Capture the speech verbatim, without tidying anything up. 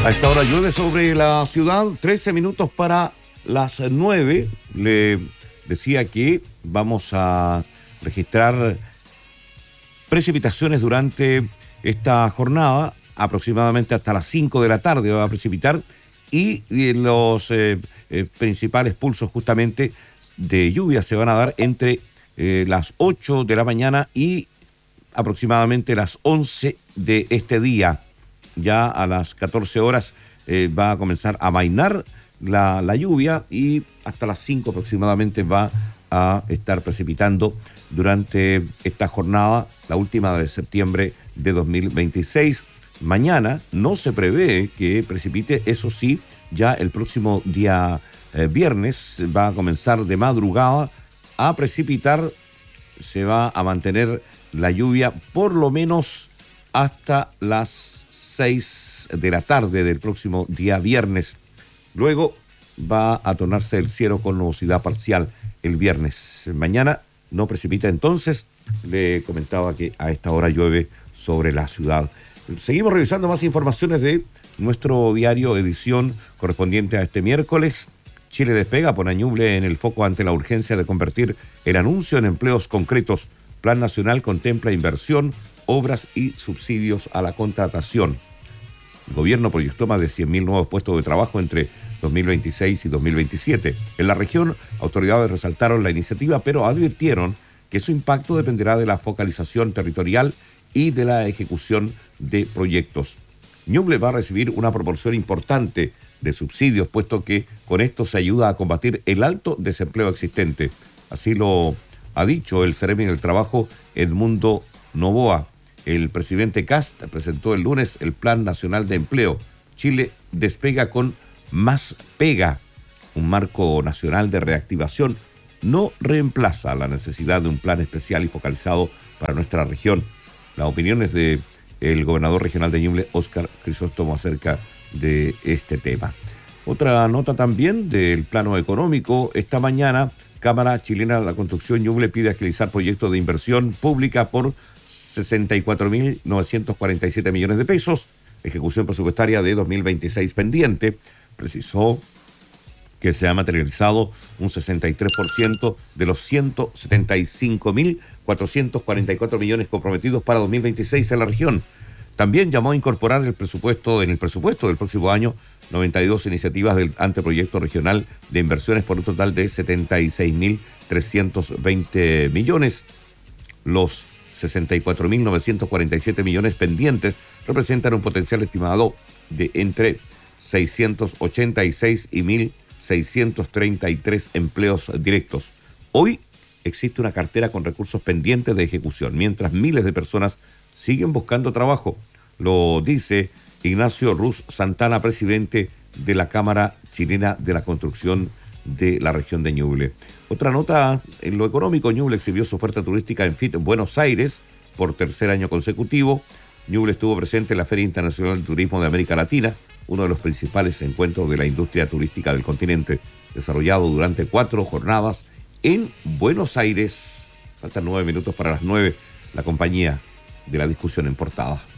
A esta hora llueve sobre la ciudad, trece minutos para las nueve. Le decía que vamos a registrar precipitaciones durante esta jornada, aproximadamente hasta las cinco de la tarde va a precipitar, y los eh, eh, principales pulsos justamente de lluvia se van a dar entre eh, las ocho de la mañana y aproximadamente las once de este día. Ya a las catorce horas eh, va a comenzar a amainar la, la lluvia y hasta las cinco aproximadamente va a estar precipitando durante esta jornada, la última de septiembre de dos mil veintiséis. Mañana no se prevé que precipite, eso sí, ya el próximo día eh, viernes va a comenzar de madrugada a precipitar, se va a mantener la lluvia por lo menos hasta las seis de la tarde del próximo día viernes. Luego va a tornarse el cielo con nubosidad parcial el viernes. Mañana no precipita, entonces le comentaba que a esta hora llueve sobre la ciudad. Seguimos revisando más informaciones de nuestro diario, edición correspondiente a este miércoles. Chile despega, pone a Ñuble en el foco ante la urgencia de convertir el anuncio en empleos concretos. Plan Nacional contempla inversión, obras y subsidios a la contratación. El gobierno proyectó más de cien mil nuevos puestos de trabajo entre dos mil veintiséis y dos mil veintisiete. En la región, autoridades resaltaron la iniciativa, pero advirtieron que su impacto dependerá de la focalización territorial y de la ejecución de proyectos. Ñuble va a recibir una proporción importante de subsidios, puesto que con esto se ayuda a combatir el alto desempleo existente. Así lo ha dicho el Seremi del Trabajo, Edmundo Novoa. El presidente Kast presentó el lunes el Plan Nacional de Empleo. Chile despega con Más Pega. Un marco nacional de reactivación no reemplaza la necesidad de un plan especial y focalizado para nuestra región. Las opiniones del gobernador regional de Ñuble, Óscar Crisóstomo, acerca de este tema. Otra nota también del plano económico. Esta mañana, Cámara Chilena de la Construcción Ñuble pide agilizar proyectos de inversión pública por sesenta y cuatro mil novecientos cuarenta y siete millones de pesos, ejecución presupuestaria de dos mil veintiséis pendiente. Precisó que se ha materializado un sesenta y tres por ciento de los ciento setenta y cinco mil cuatrocientos cuarenta y cuatro millones comprometidos para dos mil veintiséis en la región. También llamó a incorporar el presupuesto en el presupuesto del próximo año noventa y dos iniciativas del anteproyecto regional de inversiones por un total de setenta y seis mil trescientos veinte millones. Los sesenta y cuatro mil novecientos cuarenta y siete millones pendientes representan un potencial estimado de entre seiscientos ochenta y seis y mil seiscientos treinta y tres empleos directos. Hoy existe una cartera con recursos pendientes de ejecución, mientras miles de personas siguen buscando trabajo. Lo dice Ignacio Ruz Santana, presidente de la Cámara Chilena de la Construcción de la región de Ñuble. Otra nota en lo económico: Ñuble exhibió su oferta turística en F I T Buenos Aires por tercer año consecutivo. Ñuble estuvo presente en la Feria Internacional de Turismo de América Latina, uno de los principales encuentros de la industria turística del continente, desarrollado durante cuatro jornadas en Buenos Aires. Faltan nueve minutos para las nueve, la compañía de la discusión en portada.